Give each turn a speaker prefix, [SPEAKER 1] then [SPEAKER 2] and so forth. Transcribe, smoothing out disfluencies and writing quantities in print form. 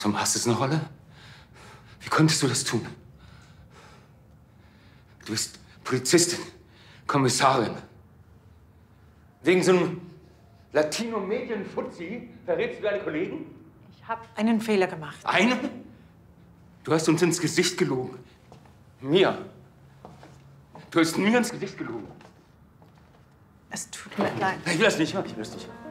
[SPEAKER 1] Tom, hast du eine Rolle? Wie konntest du das tun? Du bist Polizistin, Kommissarin. Wegen so einem Latino-Medien-Fuzzi verrätst du deine Kollegen?
[SPEAKER 2] Ich habe einen Fehler gemacht.
[SPEAKER 1] Einen? Du hast uns ins Gesicht gelogen. Mir. Du hast mir ins Gesicht gelogen.
[SPEAKER 2] Es tut mir leid.
[SPEAKER 1] Ich will das nicht hören. Ich will das nicht hören.